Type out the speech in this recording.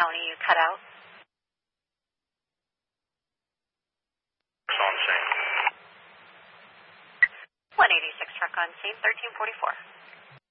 County, you cut out. On scene. 186 truck on scene, 1344.